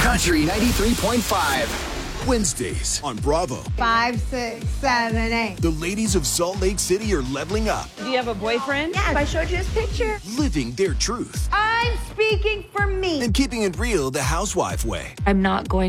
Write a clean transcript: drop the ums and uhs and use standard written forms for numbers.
Country 93.5. Wednesdays on Bravo. 5, 6, 7, 8. The ladies of Salt Lake City are leveling up, Do you have a boyfriend? Yes, I showed you his picture. living their truth, I'm speaking for me. and keeping it real the housewife way. I'm not going